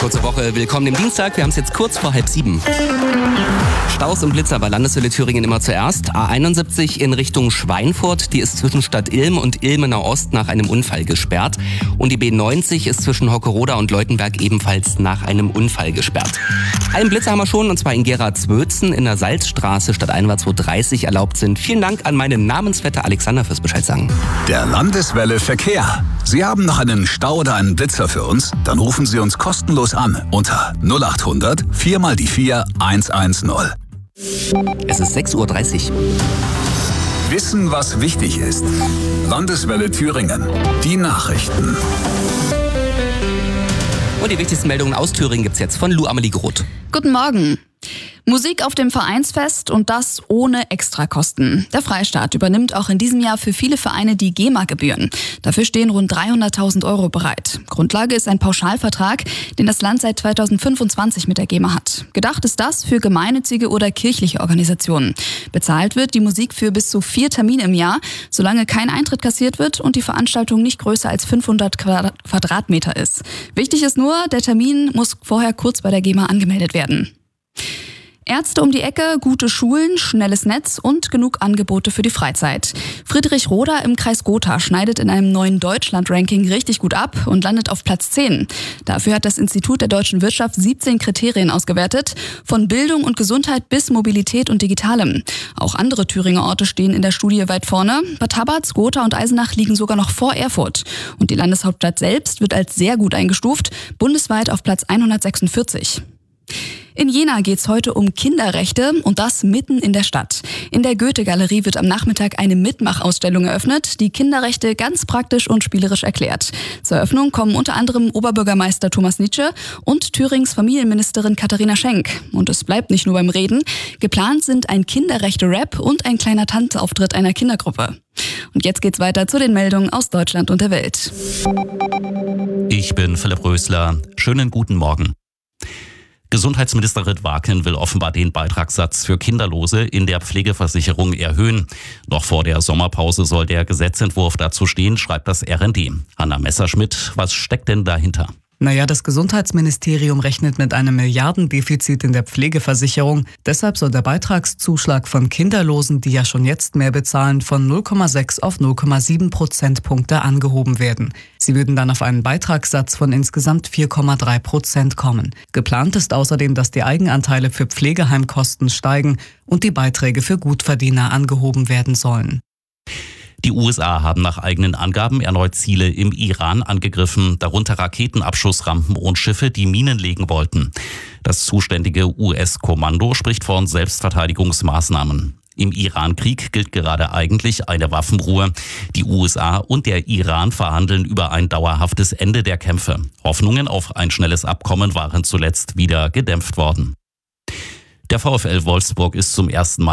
Kurze Woche, willkommen im Dienstag. Wir haben es jetzt kurz vor 6:30. Staus und Blitzer bei Landeswelle Thüringen immer zuerst. A71 in Richtung Schweinfurt, die ist zwischen Stadt Ilm und Ilmenau Ost nach einem Unfall gesperrt. Und die B90 ist zwischen Hockeroda und Leutenberg ebenfalls nach einem Unfall gesperrt. Einen Blitzer haben wir schon, und zwar in Gera-Zwötzen in der Salzstraße stadteinwärts, wo 30 erlaubt sind. Vielen Dank an meinen Namensvetter Alexander fürs Bescheid sagen. Der Landeswelle Verkehr. Sie haben noch einen Stau oder einen Blitzer für uns? Dann rufen Sie uns kostenlos an unter 0800 4 mal die 4 110. Es ist 6:30 Uhr. Wissen, was wichtig ist. Landeswelle Thüringen. Die Nachrichten. Und die wichtigsten Meldungen aus Thüringen gibt's jetzt von Lou Amelie Groth. Guten Morgen. Musik auf dem Vereinsfest und das ohne Extrakosten. Der Freistaat übernimmt auch in diesem Jahr für viele Vereine die GEMA-Gebühren. Dafür stehen rund 300.000 Euro bereit. Grundlage ist ein Pauschalvertrag, den das Land seit 2025 mit der GEMA hat. Gedacht ist das für gemeinnützige oder kirchliche Organisationen. Bezahlt wird die Musik für bis zu 4 Termine im Jahr, solange kein Eintritt kassiert wird und die Veranstaltung nicht größer als 500 Quadratmeter ist. Wichtig ist nur, der Termin muss vorher kurz bei der GEMA angemeldet werden. Ärzte um die Ecke, gute Schulen, schnelles Netz und genug Angebote für die Freizeit. Friedrich Roda im Kreis Gotha schneidet in einem neuen Deutschland-Ranking richtig gut ab und landet auf Platz 10. Dafür hat das Institut der deutschen Wirtschaft 17 Kriterien ausgewertet, von Bildung und Gesundheit bis Mobilität und Digitalem. Auch andere Thüringer Orte stehen in der Studie weit vorne. Bad Tabatz, Gotha und Eisenach liegen sogar noch vor Erfurt. Und die Landeshauptstadt selbst wird als sehr gut eingestuft, bundesweit auf Platz 146. In Jena geht's heute um Kinderrechte und das mitten in der Stadt. In der Goethe-Galerie wird am Nachmittag eine Mitmachausstellung eröffnet, die Kinderrechte ganz praktisch und spielerisch erklärt. Zur Eröffnung kommen unter anderem Oberbürgermeister Thomas Nitsche und Thürings Familienministerin Katharina Schenk. Und es bleibt nicht nur beim Reden. Geplant sind ein Kinderrechte-Rap und ein kleiner Tanzauftritt einer Kindergruppe. Und jetzt geht's weiter zu den Meldungen aus Deutschland und der Welt. Ich bin Philipp Rösler. Schönen guten Morgen. Gesundheitsministerin Waken will offenbar den Beitragssatz für Kinderlose in der Pflegeversicherung erhöhen. Noch vor der Sommerpause soll der Gesetzentwurf dazu stehen, schreibt das RND. Hanna Messerschmidt, was steckt denn dahinter? Das Gesundheitsministerium rechnet mit einem Milliardendefizit in der Pflegeversicherung. Deshalb soll der Beitragszuschlag von Kinderlosen, die ja schon jetzt mehr bezahlen, von 0,6 auf 0,7 Prozentpunkte angehoben werden. Sie würden dann auf einen Beitragssatz von insgesamt 4,3% kommen. Geplant ist außerdem, dass die Eigenanteile für Pflegeheimkosten steigen und die Beiträge für Gutverdiener angehoben werden sollen. Die USA haben nach eigenen Angaben erneut Ziele im Iran angegriffen, darunter Raketenabschussrampen und Schiffe, die Minen legen wollten. Das zuständige US-Kommando spricht von Selbstverteidigungsmaßnahmen. Im Iran-Krieg gilt gerade eigentlich eine Waffenruhe. Die USA und der Iran verhandeln über ein dauerhaftes Ende der Kämpfe. Hoffnungen auf ein schnelles Abkommen waren zuletzt wieder gedämpft worden. Der VfL Wolfsburg ist zum ersten Mal